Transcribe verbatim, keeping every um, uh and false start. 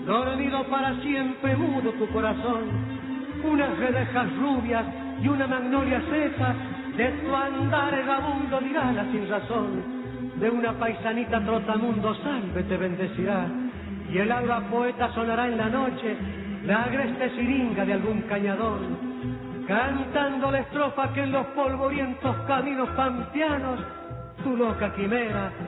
dormido para siempre, mudo tu corazón. Unas redejas rubias y una magnolia seca, de tu andar vagabundo dirá la sin razón. De una paisanita trotamundo salve te bendecirá, y el alba poeta sonará en la noche la agreste siringa de algún cañadón, cantando la estrofa que en los polvorientos caminos pampeanos tu loca quimera